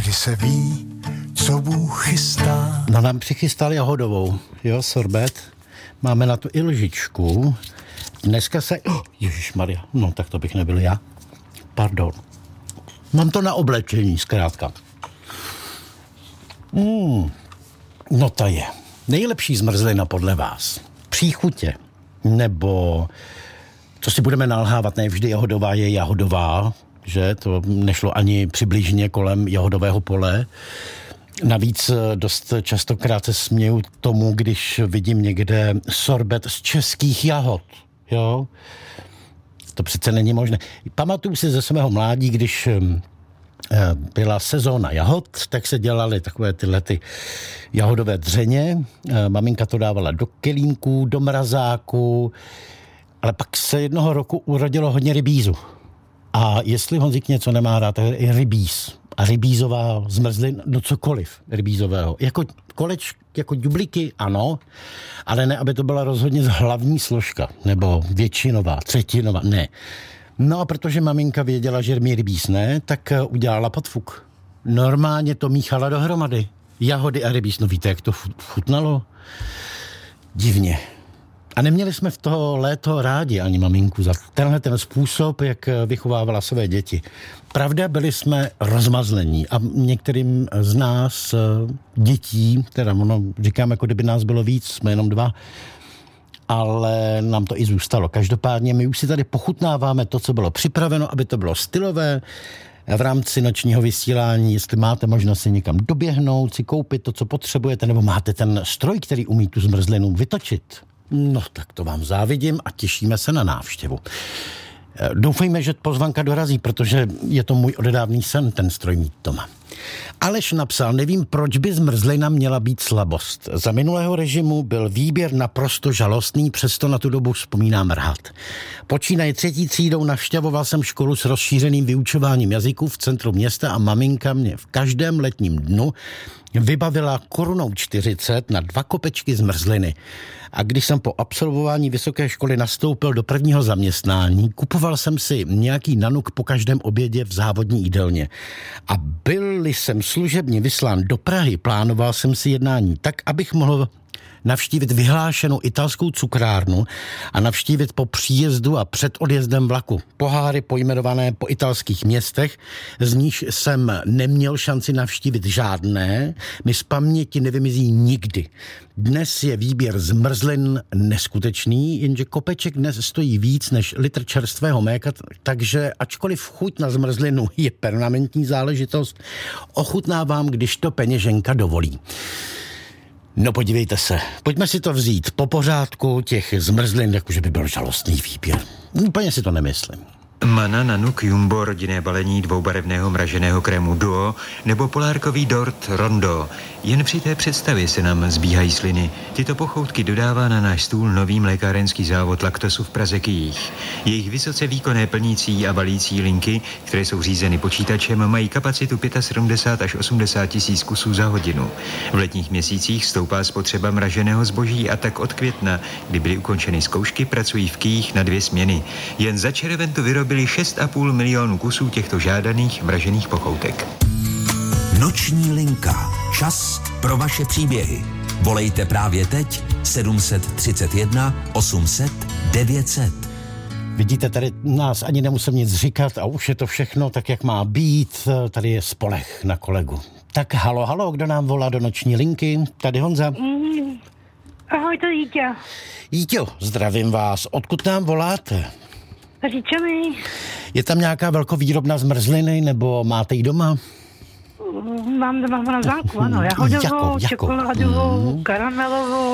kdy se ví, co Bůh chystá. No nám přichystal jahodovou, jo, sorbet. Máme na to i lžičku. Dneska se... Ježišmarja, no tak to bych nebyl já. Pardon. Mám to na oblečení, zkrátka. No ta je. Nejlepší zmrzlina podle vás. Příchutě. Nebo, co si budeme nalhávat, ne vždy jahodová je jahodová, že? To nešlo ani přibližně kolem jahodového pole. Navíc dost častokrát se směju tomu, když vidím někde sorbet z českých jahod, jo? To přece není možné. Pamatuju si ze svého mládí, když byla sezóna jahod, tak se dělaly takové tyhle jahodové dřeně. Maminka to dávala do kelímků, do mrazáku, ale pak se jednoho roku urodilo hodně rybízu. A jestli Honzík něco nemá rád, tak je rybíz. A rybízová zmrzlina, no cokoliv rybízového. Jako koleč, jako ďubliky, ano, ale ne, aby to byla rozhodně hlavní složka, nebo většinová, třetinová, ne. No a protože maminka věděla, že mi rybíz ne, tak udělala podfuk. Normálně to míchala dohromady. Jahody a rybíz, no víte, jak to chutnalo? Divně. A neměli jsme v toho léto rádi ani maminku za tenhle ten způsob, jak vychovávala své děti. Pravda, byli jsme rozmazlení a některým z nás dětí, teda říkám, jako kdyby nás bylo víc, jsme jenom 2, ale nám to i zůstalo. Každopádně my už si tady pochutnáváme to, co bylo připraveno, aby to bylo stylové v rámci nočního vysílání. Jestli máte možnost si někam doběhnout, si koupit to, co potřebujete, nebo máte ten stroj, který umí tu zmrzlinu vytočit. No, tak to vám závidím a těšíme se na návštěvu. Doufejme, že pozvanka dorazí, protože je to můj odedávný sen, ten stroj mít doma. Aleš napsal, nevím, proč by zmrzlina měla být slabost. Za minulého režimu byl výběr naprosto žalostný, přesto na tu dobu vzpomínám rád. Počínaje 3. třídou navštěvoval jsem školu s rozšířeným vyučováním jazyků v centru města a maminka mě v každém letním dnu vybavila 1,40 Kč na 2 kopečky zmrzliny. A když jsem po absolvování vysoké školy nastoupil do prvního zaměstnání, kupoval jsem si nějaký nanuk po každém obědě v závodní jídelně. A byl-li jsem služebně vyslán do Prahy, plánoval jsem si jednání tak, abych mohl navštívit vyhlášenou italskou cukrárnu a navštívit po příjezdu a před odjezdem vlaku poháry pojmenované po italských městech, z níž jsem neměl šanci navštívit žádné, mi z paměti nevymizí nikdy. Dnes je výběr zmrzlin neskutečný, jenže kopeček dnes stojí víc než litr čerstvého mléka, takže ačkoliv chuť na zmrzlinu je permanentní záležitost, ochutnávám, když to peněženka dovolí. No podívejte se, pojďme si to vzít po pořádku těch zmrzlin, jakože by byl žalostný výběr. Úplně si to nemyslím. Mana, nanuk, jumbo, rodinné balení dvoubarevného mraženého krému duo nebo polárkový dort rondo. Jen při té představě se nám zbíhají sliny. Tyto pochoutky dodává na náš stůl nový mlékárenský závod Laktosu v Praze Kyjích. Jejich vysoce výkonné plnící a balící linky, které jsou řízeny počítačem, mají kapacitu 75 až 80 tisíc kusů za hodinu. V letních měsících stoupá spotřeba mraženého zboží a tak od května, kdy byly ukončeny zkoušky, pracují v Kyjích na 2 směny. Jen za červen tu vyrobili 6,5 milionu kusů těchto žádaných mražených pochoutek. Noční linka. Čas pro vaše příběhy. Volejte právě teď 731 800 900. Vidíte, tady nás ani nemusím nic říkat a už je to všechno tak, jak má být. Tady je spoleh na kolegu. Tak halo, kdo nám volá do noční linky? Tady Honza. Ahoj, to je Jíťa. Jíťo, zdravím vás. Odkud nám voláte? Říčany. Je tam nějaká velkovýrobna zmrzliny, nebo máte ji doma? Mám doma v mrazáku, ano. Jahodovou, čokoládovou, karamelovou.